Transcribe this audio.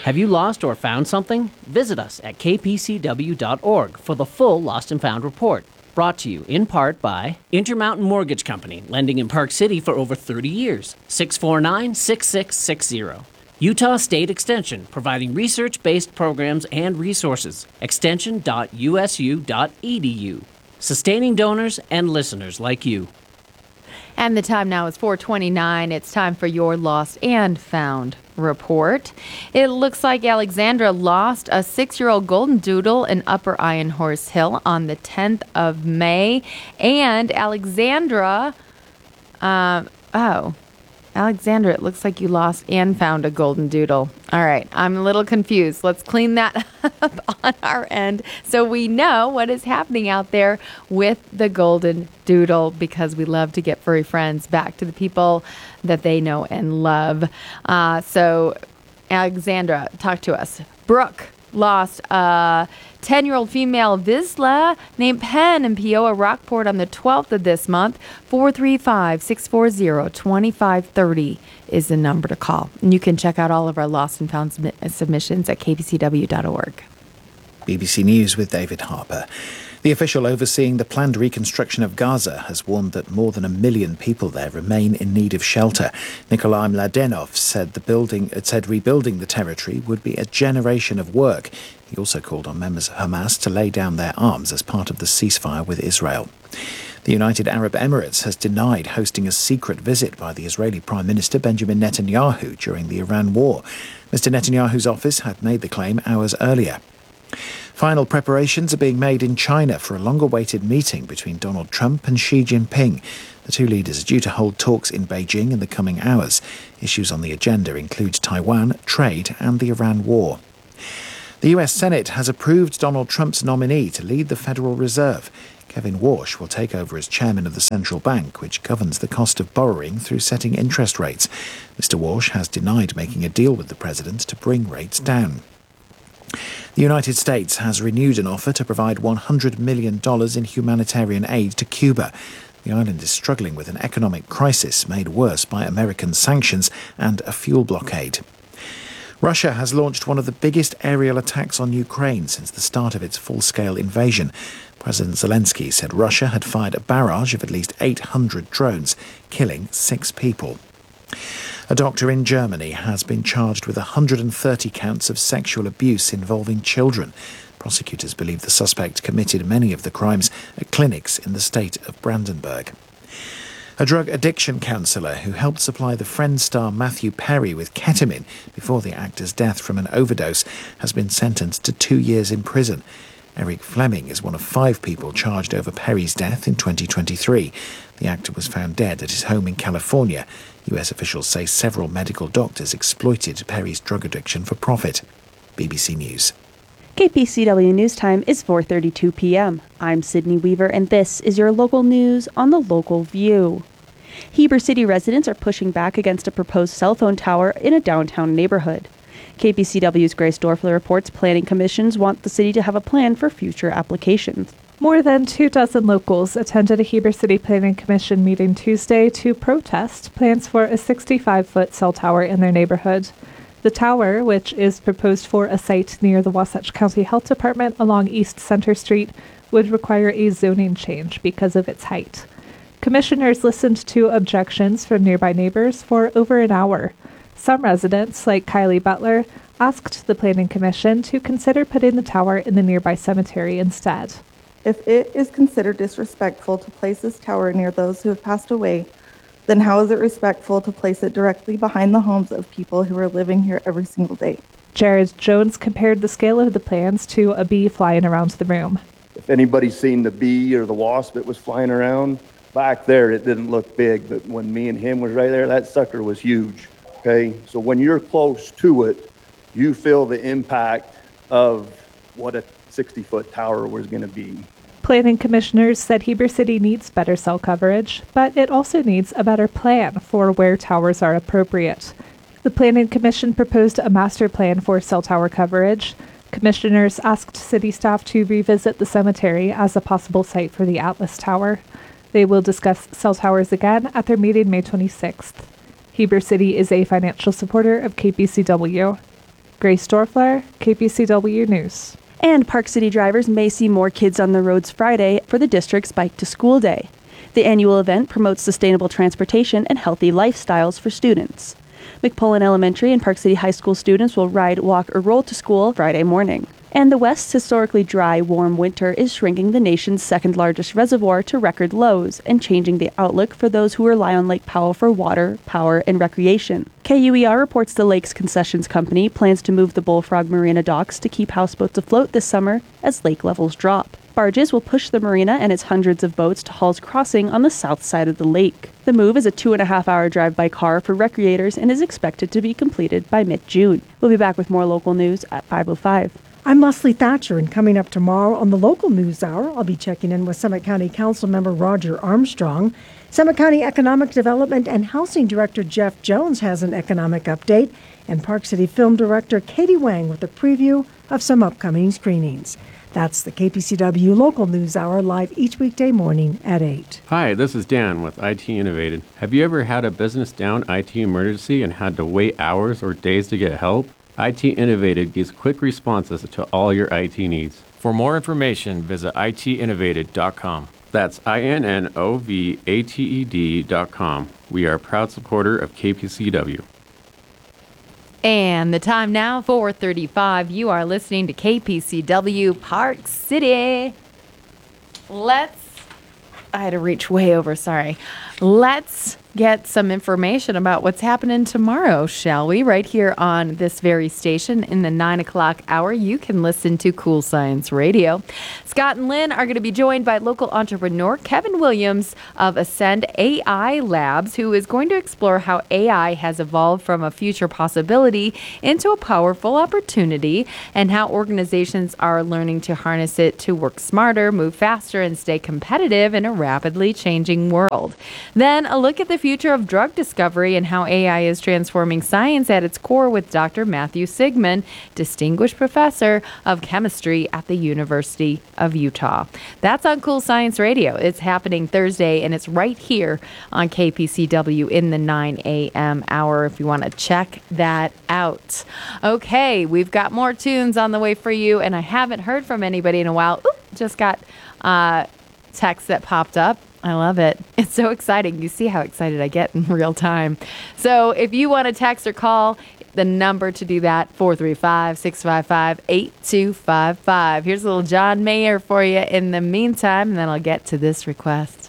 Have you lost or found something? Visit us at kpcw.org for the full Lost and Found report. Brought to you in part by Intermountain Mortgage Company, lending in Park City for over 30 years. 649-6660. Utah State Extension, providing research-based programs and resources. extension.usu.edu. Sustaining donors and listeners like you. And the time now is 4:29. It's time for your Lost and Found report. It looks like Alexandra lost a 6-year-old golden doodle in Upper Iron Horse Hill on the 10th of May. And Alexandra, Alexandra, it looks like you lost and found a golden doodle. All right, I'm a little confused. Let's clean that up on our end so we know what is happening out there with the golden doodle, because we love to get furry friends back to the people that they know and love. So, Alexandra, talk to us. Brooke lost a 10-year-old female Vizsla named Penn in Peoa Rockport on the 12th of this month. 435-640-2530 is the number to call. And you can check out all of our lost and found submissions at kpcw.org. BBC News with David Harper. The official overseeing the planned reconstruction of Gaza has warned that more than 1 million people there remain in need of shelter. Nikolai Mladenov said rebuilding the territory would be a generation of work. He also called on members of Hamas to lay down their arms as part of the ceasefire with Israel. The United Arab Emirates has denied hosting a secret visit by the Israeli Prime Minister Benjamin Netanyahu during the Iran war. Mr. Netanyahu's office had made the claim hours earlier. Final preparations are being made in China for a long-awaited meeting between Donald Trump and Xi Jinping. The two leaders are due to hold talks in Beijing in the coming hours. Issues on the agenda include Taiwan, trade and the Iran war. The US Senate has approved Donald Trump's nominee to lead the Federal Reserve. Kevin Warsh will take over as chairman of the central bank, which governs the cost of borrowing through setting interest rates. Mr. Warsh has denied making a deal with the president to bring rates down. The United States has renewed an offer to provide $100 million in humanitarian aid to Cuba. The island is struggling with an economic crisis made worse by American sanctions and a fuel blockade. Russia has launched one of the biggest aerial attacks on Ukraine since the start of its full-scale invasion. President Zelensky said Russia had fired a barrage of at least 800 drones, killing 6 people. A doctor in Germany has been charged with 130 counts of sexual abuse involving children. Prosecutors believe the suspect committed many of the crimes at clinics in the state of Brandenburg. A drug addiction counsellor who helped supply the Friends star Matthew Perry with ketamine before the actor's death from an overdose has been sentenced to 2 years in prison. Eric Fleming is one of 5 people charged over Perry's death in 2023. The actor was found dead at his home in California. US officials say several medical doctors exploited Perry's drug addiction for profit. BBC News. KPCW News Time is 4:32 p.m. I'm Sydney Weaver, and this is your local news on the Local View. Heber City residents are pushing back against a proposed cell phone tower in a downtown neighborhood. KPCW's Grace Dorfler reports planning commissions want the city to have a plan for future applications. More than 24 locals attended a Heber City Planning Commission meeting Tuesday to protest plans for a 65-foot cell tower in their neighborhood. The tower, which is proposed for a site near the Wasatch County Health Department along East Center Street, would require a zoning change because of its height. Commissioners listened to objections from nearby neighbors for over an hour. Some residents, like Kylie Butler, asked the Planning Commission to consider putting the tower in the nearby cemetery instead. If it is considered disrespectful to place this tower near those who have passed away, then how is it respectful to place it directly behind the homes of people who are living here every single day? Jared Jones compared the scale of the plans to a bee flying around the room. If anybody's seen the bee or the wasp that was flying around, back there it didn't look big, but when me and him was right there, that sucker was huge. Okay, so when you're close to it, you feel the impact of what a 60-foot tower was going to be. Planning commissioners said Heber City needs better cell coverage, but it also needs a better plan for where towers are appropriate. The Planning Commission proposed a master plan for cell tower coverage. Commissioners asked city staff to revisit the cemetery as a possible site for the Atlas Tower. They will discuss cell towers again at their meeting May 26th. Heber City is a financial supporter of KPCW. Grace Dorfler, KPCW News. And Park City drivers may see more kids on the roads Friday for the district's Bike to School Day. The annual event promotes sustainable transportation and healthy lifestyles for students. McPullen Elementary and Park City High School students will ride, walk, or roll to school Friday morning. And the West's historically dry, warm winter is shrinking the nation's second largest reservoir to record lows and changing the outlook for those who rely on Lake Powell for water, power, and recreation. KUER reports the lake's concessions company plans to move the Bullfrog Marina docks to keep houseboats afloat this summer as lake levels drop. Barges will push the marina and its hundreds of boats to Hall's Crossing on the south side of the lake. The move is a 2.5-hour drive by car for recreators and is expected to be completed by mid-June. We'll be back with more local news at 5:05. I'm Leslie Thatcher, and coming up tomorrow on the Local News Hour, I'll be checking in with Summit County Councilmember Roger Armstrong. Summit County Economic Development and Housing Director Jeff Jones has an economic update, and Park City Film Director Katie Wang with a preview of some upcoming screenings. That's the KPCW Local News Hour, live each weekday morning at 8. Hi, this is Dan with IT Innovated. Have you ever had a business down IT emergency and had to wait hours or days to get help? IT Innovated gives quick responses to all your IT needs. For more information, visit itinnovated.com. That's INNOVATED.com. We are a proud supporter of KPCW. And the time now, 4:35. You are listening to KPCW Park City. I had to reach way over, sorry. Let's get some information about what's happening tomorrow, shall we? Right here on this very station in the 9 o'clock hour, you can listen to Cool Science Radio. Scott and Lynn are going to be joined by local entrepreneur Kevin Williams of Ascend AI Labs, who is going to explore how AI has evolved from a future possibility into a powerful opportunity, and how organizations are learning to harness it to work smarter, move faster, and stay competitive in a rapidly changing world. Then a look at the future of drug discovery and how AI is transforming science at its core with Dr. Matthew Sigmund, Distinguished Professor of Chemistry at the University of Utah. That's on Cool Science Radio. It's happening Thursday, and it's right here on KPCW in the 9 a.m. hour if you want to check that out. Okay, we've got more tunes on the way for you, and I haven't heard from anybody in a while. Oop, just got text that popped up. I love it. It's so exciting. You see how excited I get in real time. So if you want to text or call, the number to do that, 435-655-8255. Here's a little John Mayer for you in the meantime, and then I'll get to this request.